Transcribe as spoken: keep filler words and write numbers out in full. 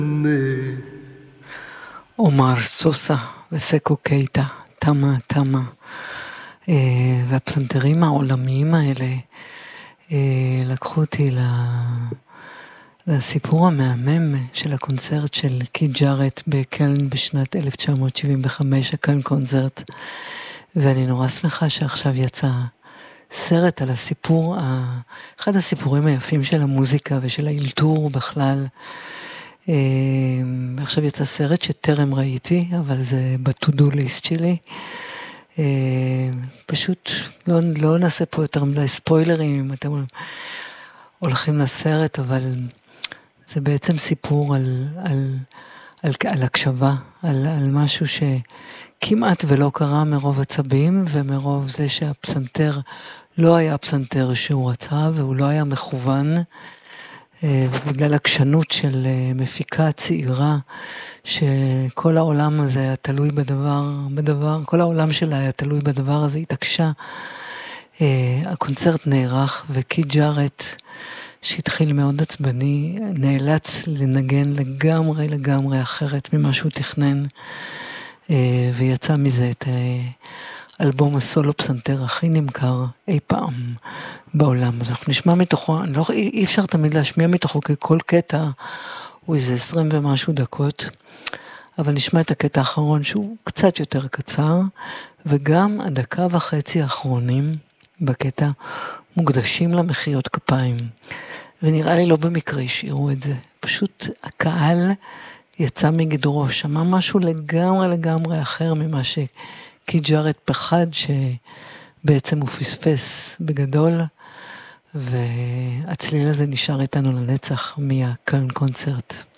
עומר סוסה וסקו קייטה, תמה, תמה. והפסנתרים העולמיים האלה לקחו אותי לסיפור המהמם של הקונצרט של קית' ג'ארט בקלן בשנת אלף תשע מאות שבעים וחמש, הקלן קונצרט, ואני נורא שמחה שעכשיו יצא סרט על הסיפור, אחד הסיפורים היפים של המוזיקה ושל האלתור בכלל. עכשיו יצא סרט שטרם ראיתי, אבל זה בטודו ליסט שלי. פשוט לא, לא נעשה פה יותר מדי ספוילרים אם אתם הולכים לסרט, אבל זה בעצם סיפור על, על, על, על הקשבה, על, על משהו שכמעט ולא קרה מרוב עצבים, ומרוב זה שהפסנתר לא היה פסנתר שהוא רצה, והוא לא היה מכוון, ובגלל הקשנות של מפיקה צעירה, שכל העולם הזה היה תלוי בדבר, בדבר, כל העולם שלה היה תלוי בדבר הזה, התעקשה. הקונצרט נערך, וקית' ג'ארט, שהתחיל מאוד עצבני, נאלץ לנגן לגמרי לגמרי אחרת ממה שהוא תכנן, ויצא מזה את אלבום הסולו פסנתר הכי נמכר אי פעם בעולם. אז אנחנו נשמע מתוכו, לא, אי אפשר תמיד להשמיע מתוכו, כי כל קטע הוא איזה עשרים ומשהו דקות, אבל נשמע את הקטע האחרון שהוא קצת יותר קצר, וגם הדקה וחצי האחרונים בקטע מוקדשים למחיאות כפיים, ונראה לי לא במקרה השאירו את זה, פשוט הקהל יצא מגדרו, שמע משהו לגמרי לגמרי אחר ממה שקית' ג'ארט פחד שבעצם הוא פספס בגדול, והצליל הזה נשאר איתנו לנצח מהקלן קונצרט.